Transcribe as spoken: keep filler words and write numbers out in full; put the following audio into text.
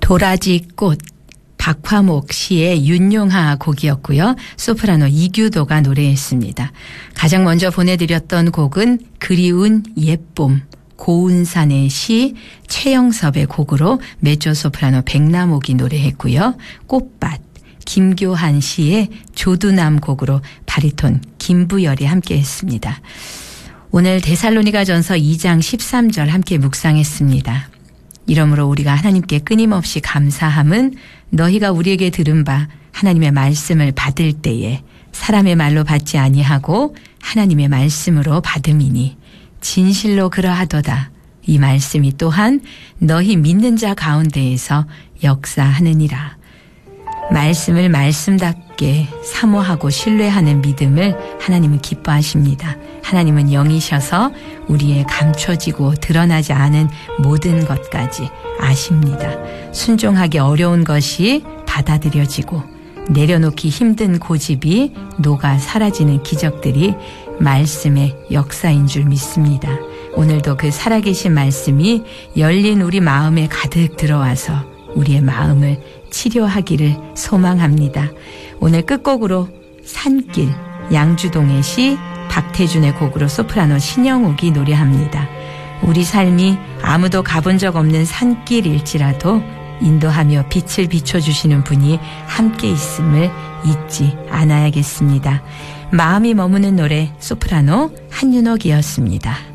도라지꽃 박화목 시의 윤용하 곡이었고요. 소프라노 이규도가 노래했습니다. 가장 먼저 보내드렸던 곡은 그리운 옛봄 고운산의 시 최영섭의 곡으로 메조소프라노 백남옥이 노래했고요. 꽃밭 김교한 시의 조두남 곡으로 바리톤 김부열이 함께했습니다. 오늘 데살로니가전서 이 장 십삼 절 함께 묵상했습니다. 이러므로 우리가 하나님께 끊임없이 감사함은 너희가 우리에게 들은 바 하나님의 말씀을 받을 때에 사람의 말로 받지 아니하고 하나님의 말씀으로 받음이니 진실로 그러하도다. 이 말씀이 또한 너희 믿는 자 가운데에서 역사하느니라. 말씀을 말씀답게 사모하고 신뢰하는 믿음을 하나님은 기뻐하십니다. 하나님은 영이셔서 우리의 감춰지고 드러나지 않은 모든 것까지 아십니다. 순종하기 어려운 것이 받아들여지고 내려놓기 힘든 고집이 녹아 사라지는 기적들이 말씀의 역사인 줄 믿습니다. 오늘도 그 살아계신 말씀이 열린 우리 마음에 가득 들어와서 우리의 마음을 치료하기를 소망합니다. 오늘 끝곡으로 산길 양주동의 시 박태준의 곡으로 소프라노 신영옥이 노래합니다. 우리 삶이 아무도 가본 적 없는 산길일지라도 인도하며 빛을 비춰주시는 분이 함께 있음을 잊지 않아야겠습니다. 마음이 머무는 노래 소프라노 한윤옥이었습니다.